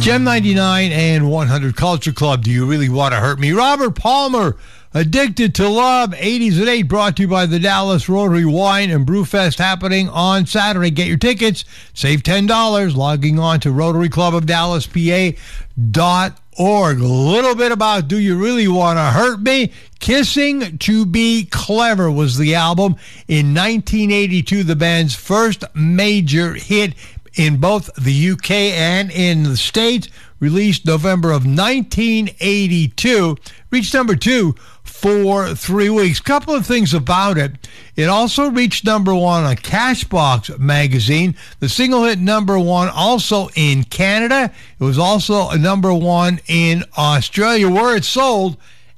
Gem 99 and 100 Culture Club. Do you really want to hurt me? Robert Palmer, Addicted to Love, 80s at 8, brought to you by the Dallas Rotary Wine and Brew Fest happening on Saturday. Get your tickets. Save $10 logging on to RotaryClubOfDallasPA.org. A little bit about Do You Really Want to Hurt Me? Kissing to Be Clever was the album. In 1982, the band's first major hit in both the UK and in the States, released November of 1982, reached number 2 for 3 weeks. Couple of things about it. It also reached number 1 on Cashbox magazine. The single hit number 1 also in Canada. It was also a number 1 in Australia, where it sold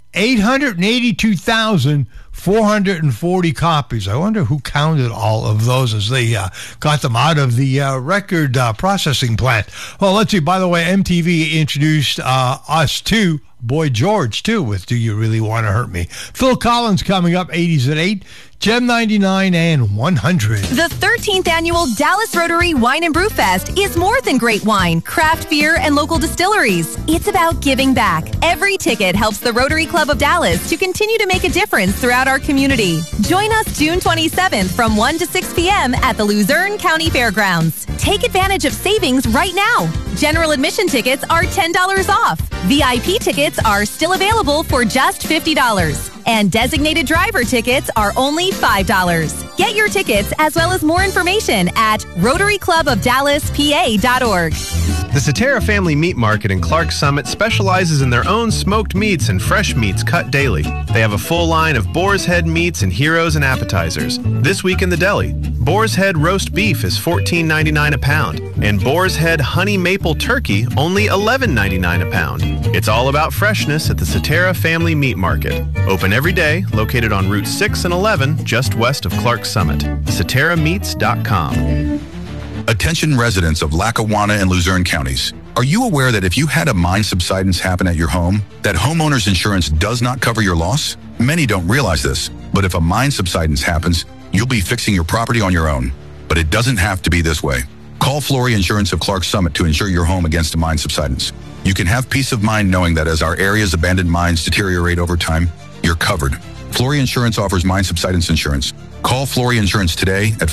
882,440 copies. I wonder who counted all of those as they got them out of the record processing plant. Well, let's see. By the way, MTV introduced us to Boy George, too, with Do You Really Want to Hurt Me? Phil Collins coming up, 80s at 8. Gem 99 and 100. The 13th annual Dallas Rotary Wine and Brew Fest is more than great wine, craft beer, and local distilleries. It's about giving back. Every ticket helps the Rotary Club of Dallas to continue to make a difference throughout our community. Join us June 27th from 1 to 6 p.m. at the Luzerne County Fairgrounds. Take advantage of savings right now. General admission tickets are $10 off. VIP tickets are still available for just $50. And designated driver tickets are only $5. Get your tickets as well as more information at RotaryClubOfDallasPA.org. The Cetera Family Meat Market in Clark Summit specializes in their own smoked meats and fresh meats cut daily. They have a full line of boar's head meats and heroes and appetizers. This week in the deli, boar's head roast beef is $14.99 a pound, and boar's head honey maple turkey only $11.99 a pound. It's all about freshness at the Cetera Family Meat Market. Open every day, located on Route 6 and 11, just west of Clark Summit. CeteraMeats.com. Attention residents of Lackawanna and Luzerne counties. Are you aware that if you had a mine subsidence happen at your home, that homeowner's insurance does not cover your loss? Many don't realize this, but if a mine subsidence happens, you'll be fixing your property on your own. But it doesn't have to be this way. Call Flory Insurance of Clark Summit to insure your home against a mine subsidence. You can have peace of mind knowing that as our area's abandoned mines deteriorate over time, you're covered. Flory Insurance offers mine subsidence insurance. Call Flory Insurance today at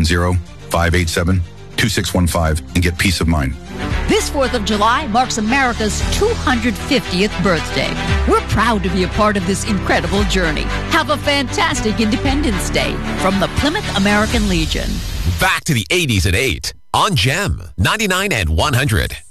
570-587-2615 and get peace of mind. This 4th of July marks America's 250th birthday. We're proud to be a part of this incredible journey. Have a fantastic Independence Day from the Plymouth American Legion. Back to the 80s at 8 on Gem 99 and 100.